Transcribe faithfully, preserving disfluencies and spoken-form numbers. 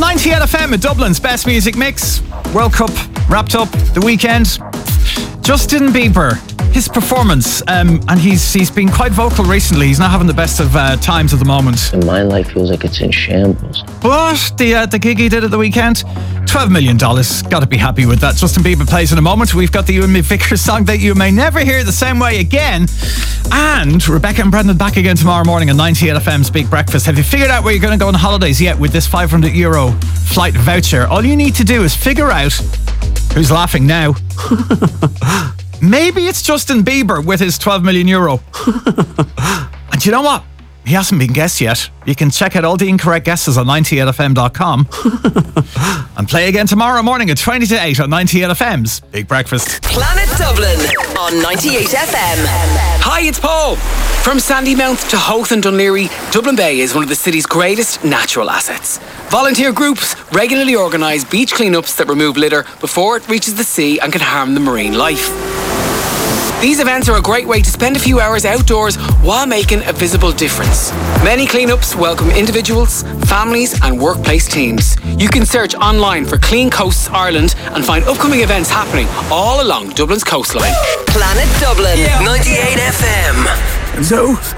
ninety-eight F M at Dublin's best music mix. World Cup wrapped up, the weekend. Justin Bieber, his performance, um, and he's he's been quite vocal recently. He's not having the best of uh, times at the moment. And my life feels like it's in shambles. But the uh, the gig he did at the weekend, twelve million dollars. Got to be happy with that. Justin Bieber plays in a moment. We've got the You and Me Vickers song that you may never hear the same way again. And Rebecca and Brendan back again tomorrow morning on ninety-eight F M's Big Breakfast. Have you figured out where you're going to go on holidays yet with this five hundred euro flight voucher? All you need to do is figure out who's laughing now. Maybe it's Justin Bieber with his twelve million euro. And you know what? He hasn't been guessed yet. You can check out all the incorrect guesses on ninety-eight F M dot com and play again tomorrow morning at twenty to eight on ninety-eight F M's Big Breakfast. Planet Dublin on ninety-eight F M. Hi, it's Paul. From Sandymount to Howth and Dunleary, Dublin Bay is one of the city's greatest natural assets. Volunteer groups regularly organise beach cleanups that remove litter before it reaches the sea and can harm the marine life. These events are a great way to spend a few hours outdoors while making a visible difference. Many cleanups welcome individuals, families and workplace teams. You can search online for Clean Coasts Ireland and find upcoming events happening all along Dublin's coastline. Planet Dublin, yeah. ninety-eight F M. So,